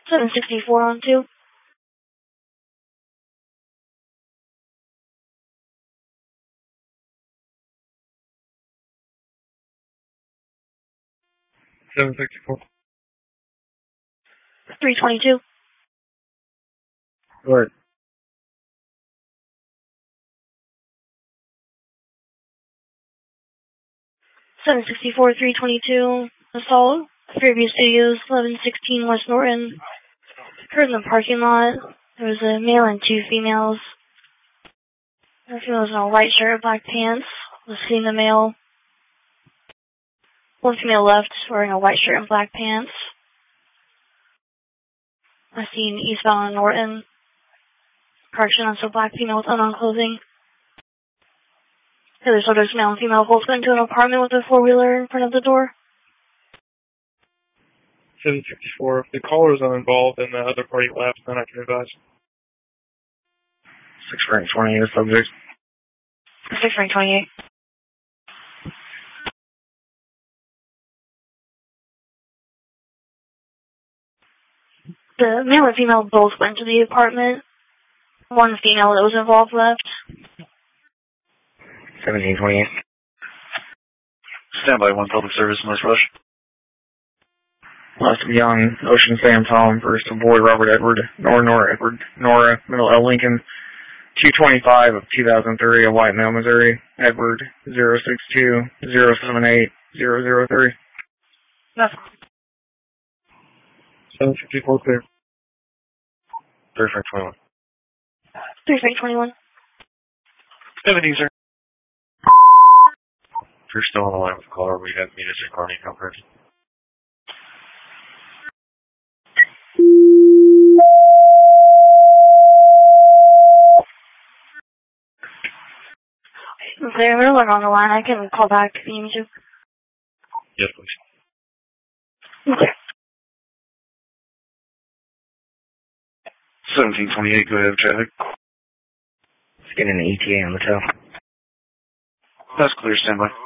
764 on 2. $764. 322. Right. 764, 322. Assault. Fairview Studios, 1116 West Norton. Heard in the parking lot. There was a male and 2 females. The female was in a white shirt, black pants. Was seeing the male. One female left wearing a white shirt and black pants. I seen eastbound on Norton. Correction, I saw black female with unknown clothing. The other subjects, male and female, both went into an apartment with a 4-wheeler in front of the door. 764. If the caller is uninvolved and the other party left, then I can advise. 620 is subject. 628. The male and female both went to the apartment. One female that was involved left. 1728. Stand by 1 public service, North Rush. Left of Young, Ocean Sam Tom, first of Boyd Robert Edward, Nora Edward, Nora, middle L Lincoln, 225 of 2003, a white male, Missouri, Edward, 062 078 003. Nothing. 764 clear. 3521. 321. 70, sir. If you're still on the line with the caller, we have music recording coverage. If they're on the line, I can call back if you need to. Yes, please. Okay. 1728, go ahead, traffic. Let's get an ETA on the tow. That's clear, stand by.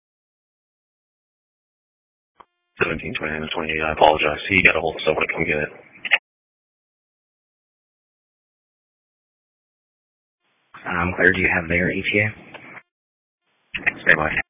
1729 and 28, I apologize. He got a hold of someone to come get it. I'm clear. Do you have their ETA? Stand by.